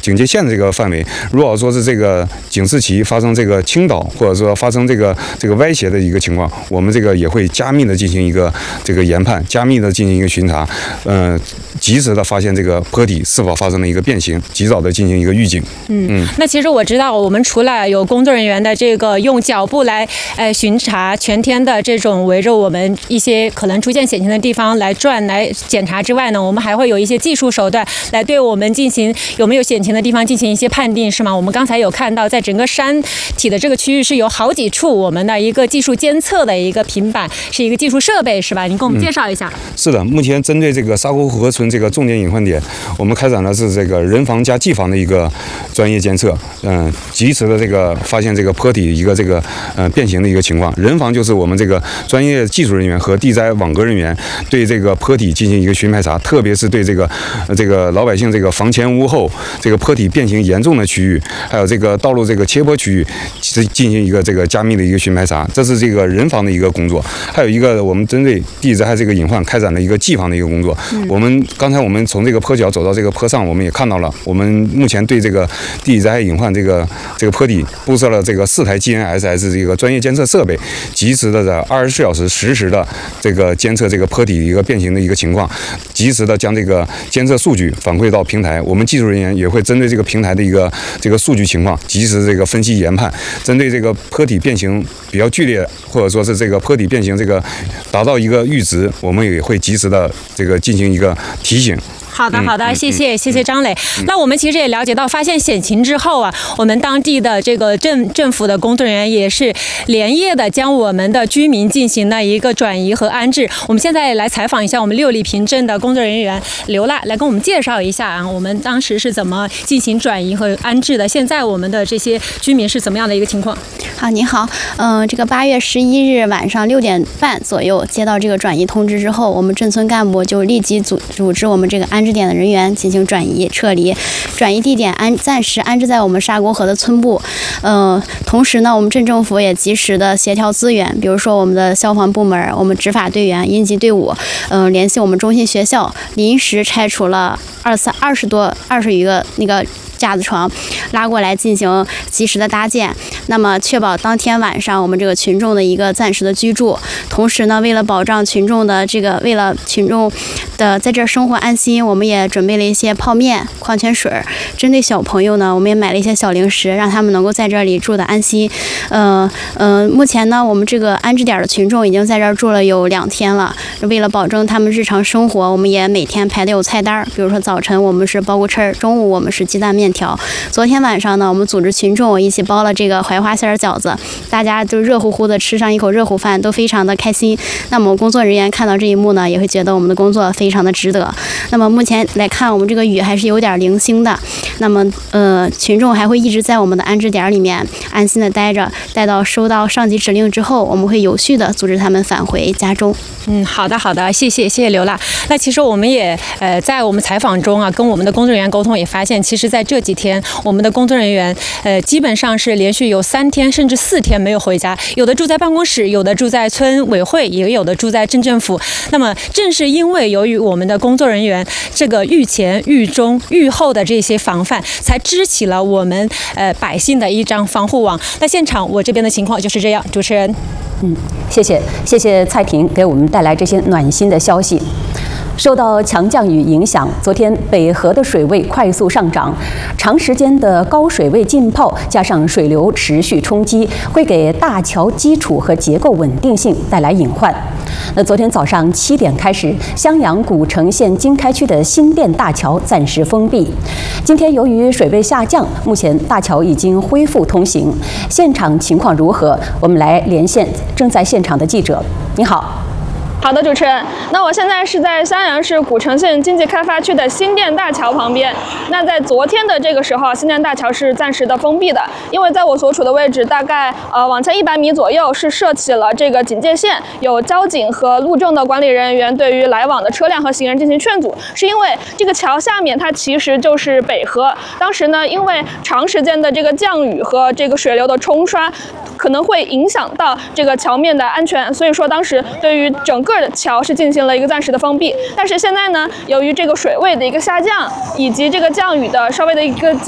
警戒线的这个范围。如果说是这个警示旗发生这个倾倒，或者说发生这个歪斜的一个情况，我们这个也会加密的进行一个这个研判，加密的进行一个巡查，及时的发现这个坡体是否发生了一个变形，及早的进行一个预警。 那其实我知道，我们除了有工作人员的这个用脚步来巡查全天的这种围着我们一些可能出现险情的地方来转来检查之外呢，我们还会有一些技术手段来对我们进行有没有险情的地方进行一些判定，是吗？我们刚才有看到，在整个山体的这个区域是有好几处我们的一个技术监测的一个平板，是一个技术设备，是吧？您给我们介绍一下。 是的，目前针对这个沙沟湖河村这个重点隐患点，我们开展的是这个人防加技防的一个专业监测，及时的这个发现这个坡体一个这个变形的一个情况。人防就是我们这个专业技术人员和地灾网格人员对这个坡体进行一个巡排查，特别是对这个老百姓这个房前屋后这个坡体变形严重的区域，还有这个道路这个切坡区域，进行一个这个加密的一个巡排查，这是这个人防的一个工作。还有一个我们针对地灾害这个隐患开展了一个技防的一个工作。刚才我们从这个坡脚走到这个坡上，我们也看到了，我们目前对这个地灾害隐患这个坡体布设了这个4台 GNSS 这个专业监测设备，及时的在24小时实时的这个监测这个坡体一个变形的一个情况，及时的将这个监测数据反馈到平台。我们技术人员也会针对这个平台的一个这个数据情况，及时这个分析研判，针对这个坡体变形比较剧烈，或者说是这个坡体变形这个达到一个阈值，我们也会及时的这个进行一个提醒。 好的，谢谢张磊。那我们其实也了解到，发现险情之后啊，我们当地的这个政府的工作人员也是连夜的将我们的居民进行了一个转移和安置。我们现在来采访一下我们六里坪镇的工作人员刘娜，来跟我们介绍一下啊，我们当时是怎么进行转移和安置的？现在我们的这些居民是怎么样的一个情况？ 好，您好，这个8月11日晚上6点半左右接到这个转移通知之后，我们镇村干部就立即组织我们这个安置点的人员进行转移撤离，转移地点暂时安置在我们沙沟河的村部。同时呢，我们镇政府也及时的协调资源，比如说我们的消防部门、我们执法队员、应急队伍，联系我们中心学校，临时拆除了20余个那个架子床，拉过来进行及时的搭建，那么确保当天晚上我们这个群众的一个暂时的居住。同时呢，为了保障群众的为了群众的在这儿生活安心，我们也准备了一些泡面、矿泉水。针对小朋友呢，我们也买了一些小零食，让他们能够在这里住的安心。目前呢，我们这个安置点的群众已经在这儿住了有2天了。为了保证他们日常生活，我们也每天排的有菜单，比如说早晨我们是包谷翅，中午我们是鸡蛋面条。昨天晚上呢，我们组织群众一起包了这个槐花馅饺子，大家就热乎乎的吃上一口热乎饭，都非常的开心。那么工作人员看到这一幕呢，也会觉得我们的工作非常的值得。那么目前来看，我们这个雨还是有点零星的。那么群众还会一直在我们的安置点里面安心的待着，待到收到上级指令之后，我们会有序的组织他们返回家中。 好的，谢谢刘娜。那其实我们也在我们采访中啊，跟我们的工作人员沟通，也发现，其实在这几天，我们的工作人员基本上是连续有3天甚至4天没有回家，有的住在办公室，有的住在村委会，也有的住在镇政府。那么正是因为由于我们的工作人员这个预前、预中、预后的这些防范，才支起了我们百姓的一张防护网。那现场我这边的情况就是这样，主持人。 谢谢蔡婷给我们带来这些暖心的消息。受到强降雨影响，昨天北河的水位快速上涨，长时间的高水位浸泡加上水流持续冲击，会给大桥基础和结构稳定性带来隐患。那昨天早上7点开始，襄阳古城县经开区的新店大桥暂时封闭。今天由于水位下降，目前大桥已经恢复通行。现场情况如何？我们来连线正在现场的记者。你好。 好的，主持人，那我现在是在襄阳市古城县经济开发区的新店大桥旁边。那在昨天的这个时候，新店大桥是暂时的封闭的，因为在我所处的位置，大概往前100米左右是设起了这个警戒线，有交警和路政的管理人员对于来往的车辆和行人进行劝阻。是因为这个桥下面它其实就是北河，当时呢，因为长时间的这个降雨和这个水流的冲刷，可能会影响到这个桥面的安全，所以说当时对于整个的桥是进行了一个暂时的封闭。但是现在呢，由于这个水位的一个下降，以及这个降雨的稍微的一个